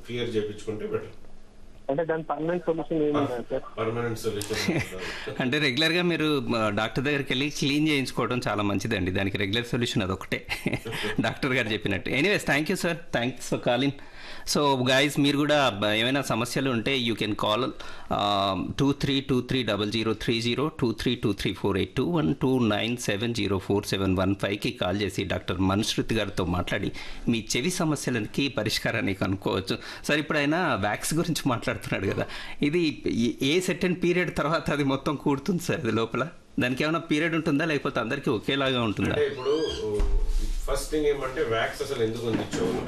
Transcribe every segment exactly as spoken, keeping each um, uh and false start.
Clear చేయించుకుంటే better. అంటే దాని పర్మనెంట్ సొల్యూషన్ ఏముంది సార్? పర్మనెంట్ సొల్యూషన్ అంటే రెగ్యులర్ గా మీరు డాక్టర్ దగ్గరికి వెళ్ళి క్లీన్ చేయించుకోవడం చాలా మంచిదండి. దానికి రెగ్యులర్ సొల్యూషన్ అదొకటే, డాక్టర్ గారు చెప్పినట్టు. Anyways, thank you sir, thanks for calling. So guys, మీరు కూడా ఏమైనా సమస్యలు ఉంటే you can call two three two three double zero three zero two three two three four eight two one two nine seven zero four seven one ఫైవ్కి call చేసి doctor మనుశ్రుతి గారితో మాట్లాడి మీ చెవి సమస్యలకి పరిష్కారాన్ని కనుక్కోవచ్చు. సార్, ఇప్పుడు ఆయన వ్యాక్స్ గురించి మాట్లాడుతున్నాడు కదా, ఇది ఏ సెకండ్ పీరియడ్ తర్వాత అది మొత్తం కూడుతుంది సార్ అది లోపల? దానికి ఏమైనా పీరియడ్ ఉంటుందా లేకపోతే అందరికీ ఒకేలాగా ఉంటుందా? ఇప్పుడు ఫస్ట్ థింగ్ ఏమంటే వ్యాక్స్ అసలు ఎందుకు ఉంది చెవులో?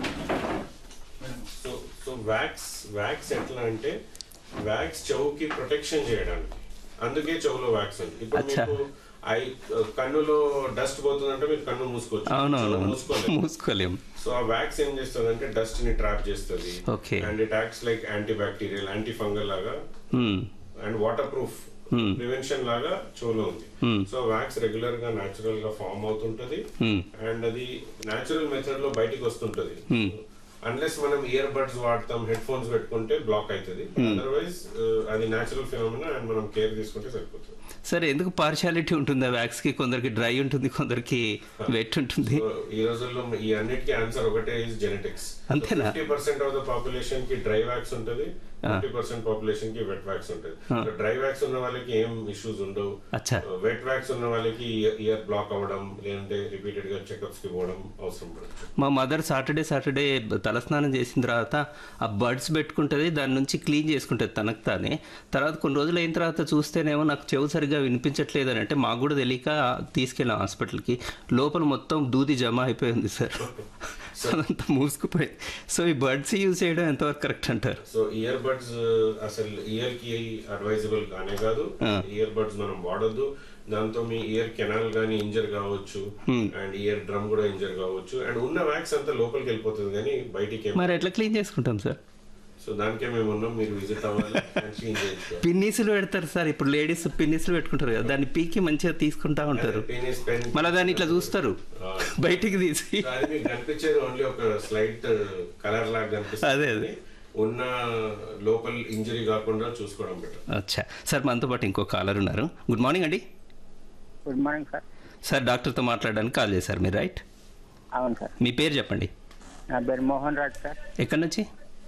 సో సో వ్యాక్స్ వ్యాక్స్ ఎట్లా అంటే వ్యాక్స్ చెవుకి ప్రొటెక్షన్ చేయడానికి, అందుకే చెవులో వ్యాక్స్ ఉంది. ఇప్పుడు మీకు ఐ కన్నులో డస్ట్ పోతుందంటే మీరు కన్ను మూసుకోవచ్చు, మూసుకోలేము. సో ఆ వ్యాక్స్ ఏం చేస్తుంది అంటే డస్ట్ ని ట్రాప్ చేస్తుంది and it acts like anti bacterial, anti fungal లాగా అండ్ వాటర్ ప్రూఫ్ ప్రివెన్షన్ లాగా చెవులో ఉంది. సో వ్యాక్స్ రెగ్యులర్ గా న్యాచురల్ గా ఫామ్ అవుతుంటది అండ్ అది న్యాచురల్ మెథడ్ లో బయటికి వస్తుంటది. అన్లెస్ మనం ఇయర్ బడ్స్ వాడతాం, హెడ్ ఫోన్స్ పెట్టుకుంటే బ్లాక్ అవుతుంది. అదర్వైజ్ అది న్యాచురల్ ఫినామినా అండ్ మనం కేర్ తీసుకుంటే సరిపోతుంది. సరే, ఎందుకు పార్షియాలిటీ ఉంటుందా వ్యాక్స్ కి? కొందరికి డ్రై ఉంటుంది, కొందరికి వెట్ ఉంటుంది. ఈ రోజుల్లో ఈ అన్నిటికీ ఆన్సర్ ఒకటే, ఇస్ జెనెటిక్స్. అంతేనా? Fifty percent of the population కి డ్రై వ్యాక్స్ ఉంటుంది, ఫిఫ్టీ పర్సెంట్ పాపులేషన్ కి వెట్ వ్యాక్స్ ఉంటుంది. డ్రై వ్యాక్స్ ఉన్న వాళ్ళకి ఏం ఇష్యూస్ ఉండవు. వెట్ వ్యాక్స్ ఉన్న వాళ్ళకి ఇయర్ బ్లాక్ అవ్వడం లేదంటే రిపీటెడ్ గా చెకప్స్ కి పోవడం అవసరం పడుతుంది. మా మదర్ సాటర్డే సాటర్డే తలస్నానం చేసిన తర్వాత ఆ బడ్స్ పెట్టుకుంటుంది, దాని నుంచి క్లీన్ చేసుకుంటుంది తనకు తానే. తర్వాత కొన్ని రోజులు అయిన తర్వాత చూస్తేనేమో నాకు చెవు సరిగ్గా వినిపించట్లేదు అని అంటే మాకు కూడా తెలియక తీసుకెళ్ళాం హాస్పిటల్కి. లోపల మొత్తం దూది జమ అయిపోయింది సార్, అదంతా మూసుకుపోయింది. సో ఈ బడ్స్ యూజ్ చేయడం ఎంతవరకు కరెక్ట్ అంటారు? సో ఇయర్ బడ్స్ అసలు ఇయర్ కి అడ్వైజబుల్ కానే కాదు. ఇయర్ బడ్స్ మనం వాడొద్దు. దాంతో మీ ఇయర్ కెనాల్ గానీ ఇంజర్ కావచ్చు అండ్ ఇయర్ డ్రమ్ కూడా ఇంజర్ కావచ్చు అండ్ ఉన్న వ్యాక్స్ అంతా లోపలికి వెళ్ళిపోతుంది కానీ బయటికి. మరి ఎట్లా క్లీన్ చేసుకుంటాం సార్? సో దానికే మేము ఉన్నాం, మీరు విజిట్ అవ్వాలి. పిన్నీసులు పెడతారు సార్, ఇప్పుడు లేడీస్ పిన్నీసులు పెట్టుకుంటారు కదా, దాన్ని పీకి మంచిగా తీసుకుంటా ఉంటారు, మళ్ళీ దాన్ని ఇట్లా చూస్తారు బయటికి తీసి. కనిపించేది ఓన్లీ ఒక స్లైట్ కలర్ లాగా కనిపిస్తుంది. అదే అదే ఉన్న లోపల ఇంజరీ కాకుండా చూసుకోవడం బెటర్. అచ్చా సార్, మనతో పాటు ఇంకో కాలర్ ఉన్నారు. గుడ్ మార్నింగ్ అండి. Good morning sir. సార్, డాక్టర్తో మాట్లాడడానికి కాల్ చేశారు మీరు, రైట్? అవును సార్. మీ పేరు చెప్పండి. నా పేరు మోహన్ రాజ్ సార్. ఎక్కడి నుంచి?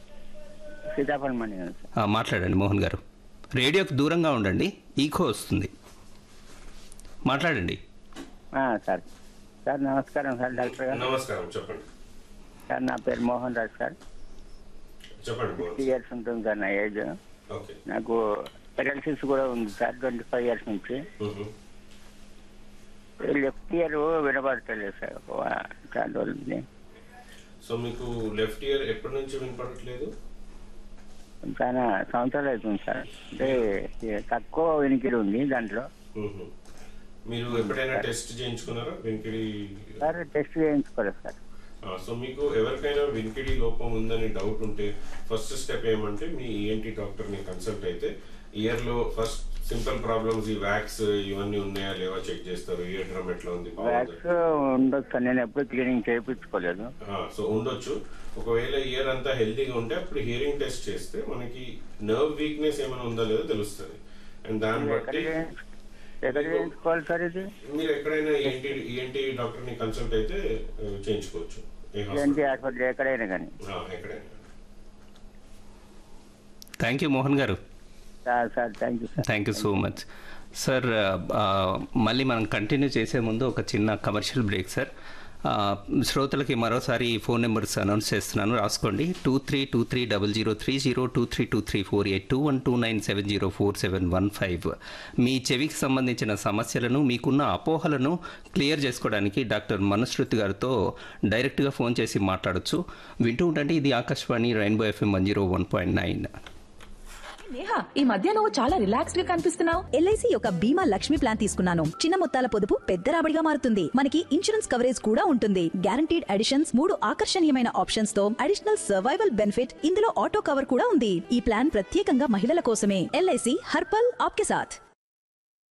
సీతాఫలం మండి. మాట్లాడండి మోహన్ గారు, రేడియోకి దూరంగా ఉండండి, ఈకో వస్తుంది, మాట్లాడండి. సార్ సార్ నమస్కారం సార్. డాక్టర్ గారు నమస్కారం, చెప్పండి సార్. నా పేరు మోహన్ రాజ్ సార్. చెప్పండి. ఫిఫ్టీ ఇయర్స్ ఉంటుంది సార్ నా ఏజ్. నాకు పెరాలసిస్ కూడా ఉంది సార్ ట్వంటీ ఫైవ్ ఇయర్స్ నుంచి. లెఫ్ట్ ఇయర్ వినపడతలేదు సార్ చాలా రోజులు. సో మీకు లెఫ్ట్ ఇయర్ ఎప్పటి నుంచి వినపడట్లేదు? చాలా సంవత్సరాలు అవుతుంది సార్. అంటే తక్కువ వినికిడి ఉంది దాంట్లో. మీరు ఎప్పుడైనా టెస్ట్ చేయించుకున్నారా వినికిడి? Sir test చేయించుకోలేదు sir. సో మీకు ఎవరికైనా వినికిడి లోపం ఉందని డౌట్ ఉంటే ఫస్ట్ స్టెప్ ఏమంటే మీ ఈఎన్టీ డాక్టర్ ని కన్సల్ట్ అయితే ఇయర్ లో ఫస్ట్ సింపుల్ ప్రాబ్లమ్స్, ఈ వ్యాక్స్ ఇవన్నీ ఉన్నాయా లేవా చెక్ చేస్తారు. ఇయర్ డ్రమ్ ఎట్లా ఉంది, వ్యాక్స్ ఉండొచ్చు, నేను ఎప్పుడు క్లీనింగ్ చేయించుకోలేదు. సో ఉండొచ్చు. ఒకవేళ ఇయర్ అంతా హెల్తీగా ఉంటే అప్పుడు హియరింగ్ టెస్ట్ చేస్తే మనకి నర్వ్ వీక్నెస్ ఏమైనా ఉందా లేదో తెలుస్తుంది. అండ్ దాన్ని బట్టి మీరు ఎక్కడైనా ఈఎన్టీ ఈఎన్టీ డాక్టర్ ని కన్సల్ట్ అయితే చేయించుకోవచ్చు. ఎక్కడైనా కానీ ఎక్కడైనా. థ్యాంక్ యూ మోహన్ గారు. Thank you so much sir. మళ్ళీ మనం కంటిన్యూ చేసే ముందు ఒక చిన్న కమర్షియల్ బ్రేక్ సార్. శ్రోతలకి మరోసారి ఫోన్ నెంబర్స్ అనౌన్స్ చేస్తున్నాను, రాసుకోండి. Two three two three double zero three zero two three two three four eight two one two nine seven zero four seven one five. మీ చెవికి సంబంధించిన సమస్యలను, మీకున్న అపోహలను క్లియర్ చేసుకోవడానికి doctor మనుశ్రుతి గారితో డైరెక్ట్గా ఫోన్ చేసి మాట్లాడచ్చు. వింటూ ఉండండి, ఇది Akashvani rainbow FM one zero one point nine. Neha, ఈ మధ్య నువ్వు చాలా రిలాక్స్డ్ గా కనిపిస్తున్నావు. ఎల్ఐసి యొక్క బీమా లక్ష్మి ప్లాన్ తీసుకున్నాను. చిన్న మొత్తాల పొదుపు పెద్ద రాబడిగా మారుతుంది. మనకి ఇన్సూరెన్స్ కవరేజ్ కూడా ఉంటుంది. గ్యారంటీడ్ అడిషన్స్, మూడు ఆకర్షణీయమైన ఆప్షన్స్ తో అడిషనల్ సర్వైవల్ బెనిఫిట్, ఇందులో ఆటో కవర్ కూడా ఉంది. ఈ ప్లాన్ ప్రత్యేకంగా మహిళల కోసమే. ఎల్ఐసి హర్పల్ ఆప్కే సాథ్.